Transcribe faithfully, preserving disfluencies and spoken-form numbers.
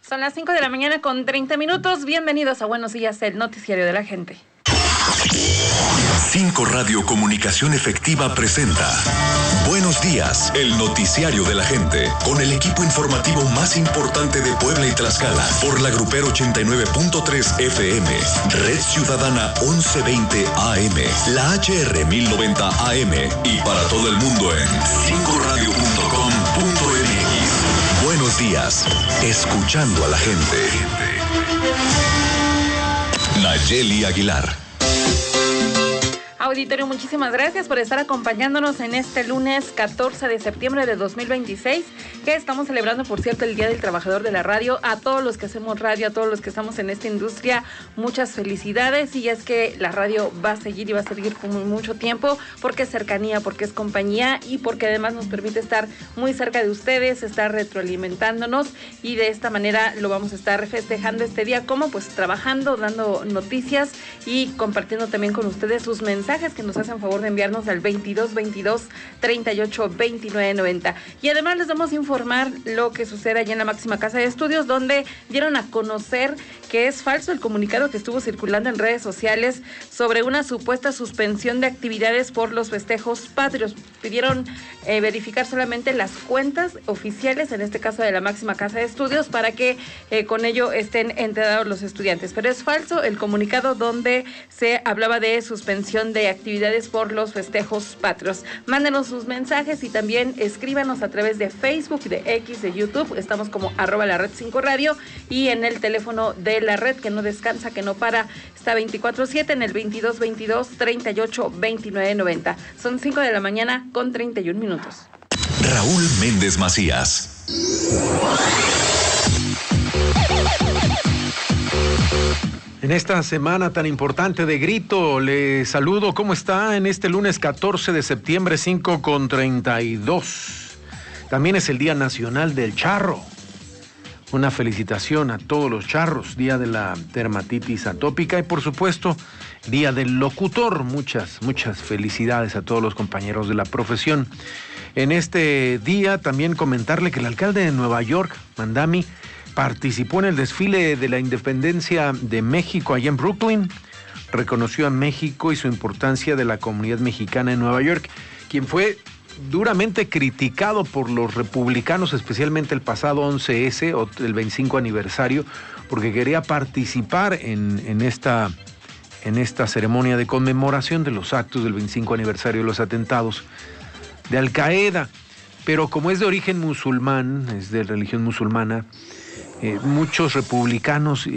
Son las cinco de la mañana con treinta minutos. Bienvenidos a Buenos Días, el noticiario de la gente. cinco Radio Comunicación Efectiva presenta Buenos Días, el noticiario de la gente, con el equipo informativo más importante de Puebla y Tlaxcala, por la Grupero ochenta y nueve punto tres F M, Red Ciudadana once veinte A M, la H R mil noventa A M y para todo el mundo en cinco radio punto com punto m x. Buenos días, escuchando a la gente. Nayeli Aguilar. Auditorio, muchísimas gracias por estar acompañándonos en este lunes catorce de septiembre de dos mil veintiséis, que estamos celebrando, por cierto, el Día del Trabajador de la Radio. A todos los que hacemos radio, a todos los que estamos en esta industria, muchas felicidades. Y es que la radio va a seguir y va a seguir por mucho tiempo, porque es cercanía, porque es compañía y porque además nos permite estar muy cerca de ustedes, estar retroalimentándonos, y de esta manera lo vamos a estar festejando este día, como pues trabajando, dando noticias y compartiendo también con ustedes sus mensajes que nos hacen favor de enviarnos al veintidós veintidós treinta y ocho veintinueve noventa. Y además les vamos a informar lo que sucede allá en la máxima casa de estudios, donde dieron a conocer que es falso el comunicado que estuvo circulando en redes sociales sobre una supuesta suspensión de actividades por los festejos patrios. Pidieron eh, verificar solamente las cuentas oficiales, en este caso de la máxima casa de estudios, para que eh, con ello estén enterados los estudiantes. Pero es falso el comunicado donde se hablaba de suspensión de actividades por los festejos patrios. Mándenos sus mensajes y también escríbanos a través de Facebook, de X, de YouTube. Estamos como arroba la red cinco radio, y en el teléfono de la red que no descansa, que no para, está veinticuatro siete en el veintidós veintidós treinta y ocho veintinueve noventa. Son cinco de la mañana con treinta y un minutos. Raúl Méndez Macías. En esta semana tan importante de grito, le saludo. ¿Cómo está? En este lunes catorce de septiembre, cinco con treinta y dos. También es el Día Nacional del Charro. Una felicitación a todos los charros, Día de la Dermatitis Atópica y, por supuesto, Día del Locutor. Muchas, muchas felicidades a todos los compañeros de la profesión. En este día también comentarle que el alcalde de Nueva York, Mandami, participó en el desfile de la independencia de México allá en Brooklyn. Reconoció a México y su importancia de la comunidad mexicana en Nueva York, quien fue duramente criticado por los republicanos, especialmente el pasado once ese, o el veinticinco aniversario, porque quería participar en, en, esta, en esta ceremonia de conmemoración de los actos del veinticinco aniversario de los atentados de Al Qaeda. Pero como es de origen musulmán, es de religión musulmana, eh, muchos republicanos